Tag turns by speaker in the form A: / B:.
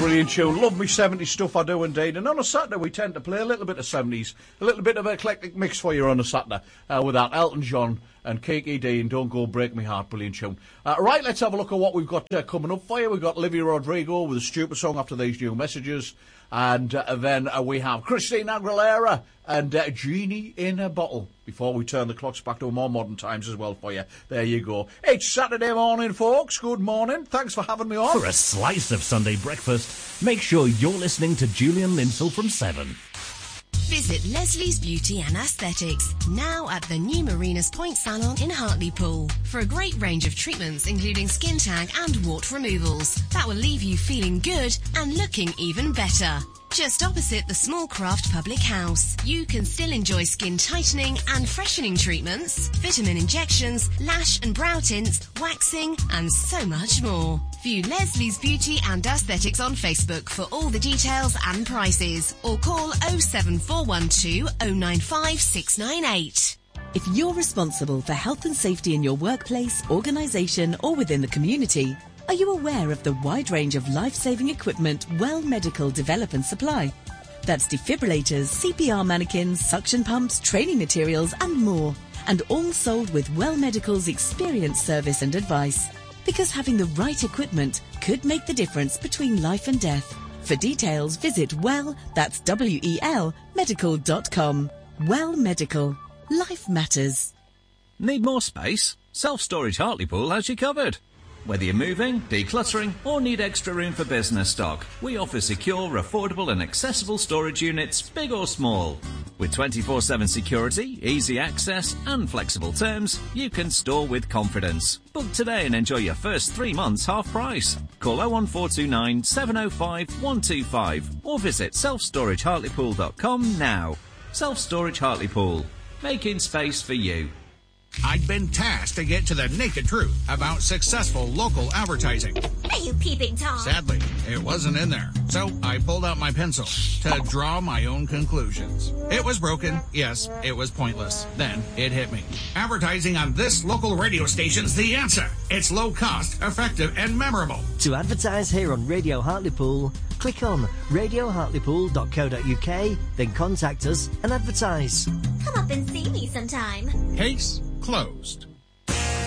A: Brilliant tune. Love me 70s stuff, I do indeed. And on a Saturday we tend to play a little bit of 70s, a little bit of an eclectic mix for you on a Saturday with that Elton John and Kiki D and Don't Go Break Me Heart. Brilliant tune. Right, let's have a look at what we've got coming up for you. We've got Olivia Rodrigo with a stupid song after these new messages. And then we have Christina Aguilera and Genie in a Bottle before we turn the clocks back to more modern times as well for you. There you go. It's Saturday morning, folks. Good morning. Thanks for having me on.
B: For a slice of Sunday breakfast, make sure you're listening to Julian Linsell from 7.
C: Visit Leslie's Beauty and Aesthetics, now at the new Marinas Point Salon in Hartlepool, for a great range of treatments including skin tag and wart removals that will leave you feeling good and looking even better. Just opposite the Small Craft Public House, you can still enjoy skin tightening and freshening treatments, vitamin injections, lash and brow tints, waxing, and so much more. View Leslie's Beauty and Aesthetics on Facebook for all the details and prices, or call 07412 095 698.
D: If you're responsible for health and safety in your workplace, organisation, or within the community, are you aware of the wide range of life-saving equipment Well Medical develop and supply? That's defibrillators, CPR mannequins, suction pumps, training materials and more. And all sold with Well Medical's experience, service and advice. Because having the right equipment could make the difference between life and death. For details, visit that's WEL medical.com. Well Medical. Life matters.
E: Need more space? Self-Storage Hartlepool has you covered. Whether you're moving, decluttering, or need extra room for business stock, we offer secure, affordable and accessible storage units, big or small. With 24/7 security, easy access and flexible terms, you can store with confidence. Book today and enjoy your first 3 months half price. Call 01429 705 125 or visit selfstoragehartlepool.com now. Self-Storage Hartlepool, making space for you.
F: I'd been tasked to get to the naked truth about successful local advertising.
G: Are you peeping Tom?
F: Sadly, it wasn't in there. So I pulled out my pencil to draw my own conclusions. It was broken. Yes, it was pointless. Then it hit me. Advertising on this local radio station's the answer. It's low cost, effective, and memorable.
H: To advertise here on Radio Hartlepool, click on radiohartlepool.co.uk, then contact us and advertise.
G: Come up and see me sometime.
F: Case closed.